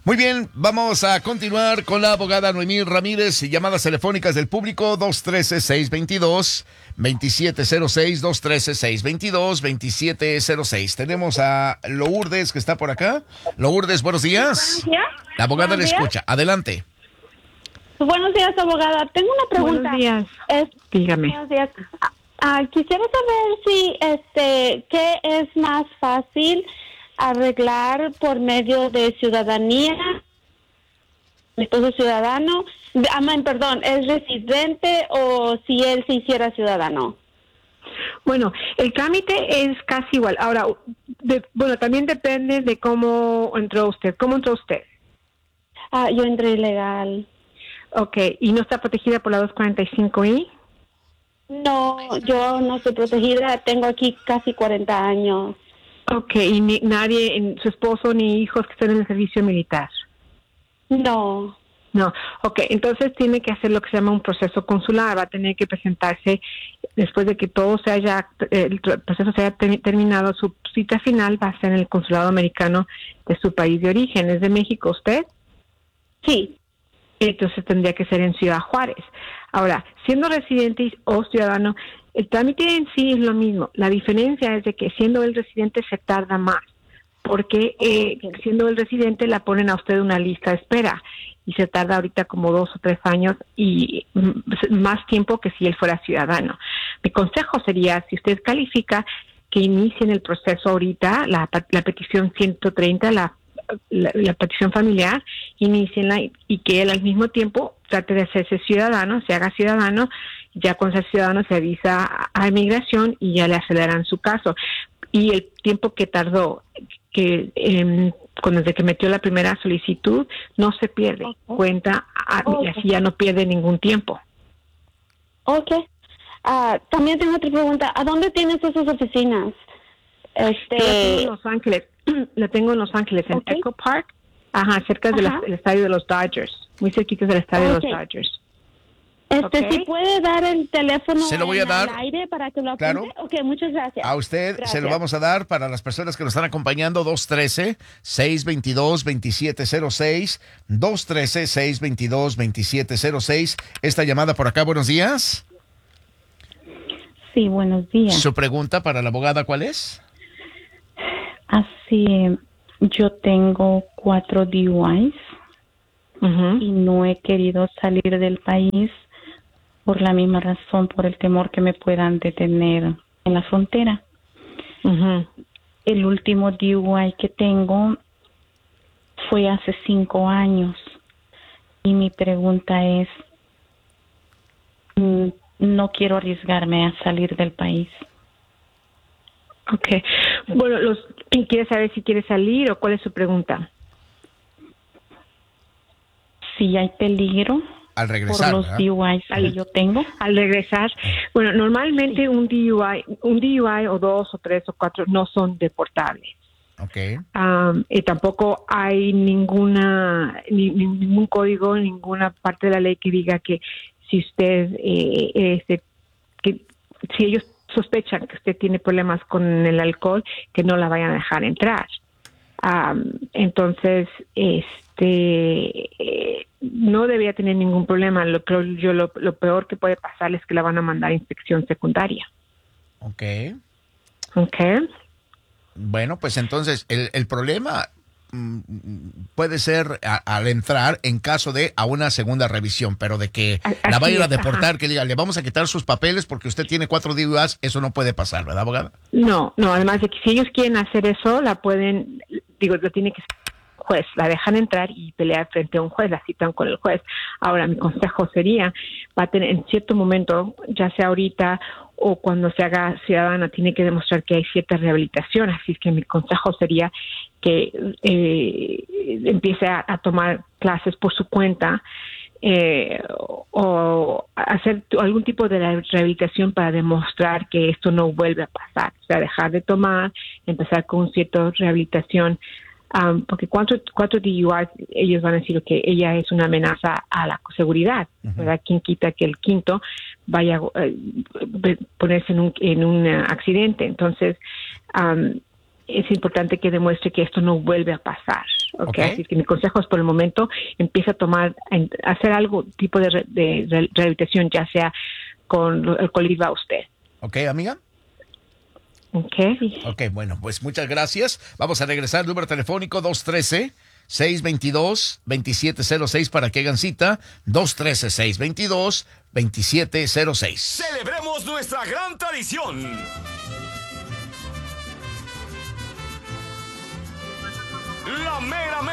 Muy bien, vamos a continuar con la abogada Noemí Ramírez y llamadas telefónicas del público 213-622-2706, 213-622-2706. Tenemos a Lourdes que está por acá. Lourdes, buenos días. Buenos días. La abogada Buenos le días. escucha. Adelante. Buenos días, abogada. Tengo una pregunta. Buenos días. Dígame. Buenos días. Quisiera saber si, ¿qué es más fácil arreglar por medio de ciudadanía? Mi esposo es ciudadano. Perdón, ¿es residente o si él se hiciera ciudadano? Bueno, el trámite es casi igual. Ahora, también depende de cómo entró usted. ¿Cómo entró usted? Yo entré ilegal. Ok, ¿y no está protegida por la 245I? No, yo no estoy protegida. Tengo aquí casi 40 años. Ok, ¿y nadie, su esposo ni hijos que estén en el servicio militar? No. No, ok, entonces tiene que hacer lo que se llama un proceso consular. Va a tener que presentarse después de que todo el proceso se haya terminado. Su cita final va a ser en el consulado americano de su país de origen. ¿Es de México usted? Sí. Entonces tendría que ser en Ciudad Juárez. Ahora, siendo residente o ciudadano, el trámite en sí es lo mismo. La diferencia es de que siendo el residente se tarda más, porque siendo el residente la ponen a usted una lista de espera y se tarda ahorita como 2 o 3 años y más tiempo que si él fuera ciudadano. Mi consejo sería, si usted califica, que inicien el proceso ahorita, la petición 130, la petición familiar, inícienla y que él al mismo tiempo trate de hacerse ciudadano, se haga ciudadano, ya con ser ciudadano se avisa a inmigración y ya le aceleran su caso. Y el tiempo que tardó, desde que metió la primera solicitud, no se pierde, cuenta, y así ya no pierde ningún tiempo. Ok. También tengo otra pregunta. ¿A dónde tienes esas oficinas? Yo la tengo en Los Ángeles. La tengo en Los Ángeles, en Echo Park, cerca del estadio de los Dodgers, muy cerquita del estadio de los Dodgers. Si puede dar el teléfono se lo voy a dar al aire para que lo apunte. Claro. Ok, muchas gracias. A usted Gracias. se lo vamos a dar para las personas que nos están acompañando, 213-622-2706, 213-622-2706. Esta llamada por acá, buenos días. Sí, buenos días. ¿Su pregunta para la abogada cuál es? Así, yo tengo 4 DUIs y no he querido salir del país por la misma razón, por el temor que me puedan detener en la frontera. El último DUI que tengo fue hace 5 años y mi pregunta es, no quiero arriesgarme a salir del país. Okay. Bueno, ¿quiere saber si quiere salir o cuál es su pregunta? Si hay peligro al regresar, por los DUIs que yo tengo. Al regresar, bueno, normalmente un DUI o 2 o 3 o 4 no son deportables. Okay. Y tampoco hay ningún código, ninguna parte de la ley que diga que si usted, que si ellos sospechan que usted tiene problemas con el alcohol, que no la vayan a dejar entrar. Entonces, no debía tener ningún problema. Lo peor que puede pasar es que la van a mandar a inspección secundaria. Okay. Bueno, pues entonces el problema puede ser al entrar en caso de a una segunda revisión, pero de que la vayan a deportar, que diga, le vamos a quitar sus papeles porque usted tiene 4 DUIs, eso no puede pasar, ¿verdad, abogada? No, además de que si ellos quieren hacer eso, lo tiene que juez, la dejan entrar y pelear frente a un juez, la citan con el juez. Ahora, mi consejo sería, va a tener en cierto momento, ya sea ahorita o cuando se haga ciudadana, tiene que demostrar que hay cierta rehabilitación, así es que mi consejo sería que empiece a tomar clases por su cuenta o hacer algún tipo de rehabilitación para demostrar que esto no vuelve a pasar, o sea, dejar de tomar, empezar con cierta rehabilitación. Porque 4 DUIs, ellos van a decir que ella es una amenaza a la seguridad, ¿verdad? ¿Quién quita que el quinto vaya a ponerse en un accidente? Entonces, es importante que demuestre que esto no vuelve a pasar. Okay. Así que mi consejo es por el momento empieza a hacer algo tipo de rehabilitación, ya sea con el cual iba usted. Ok, amiga. Ok, bueno, pues muchas gracias. Vamos a regresar. Número telefónico 213-622-2706 para que hagan cita. 213-622-2706. Celebremos nuestra gran tradición. La mera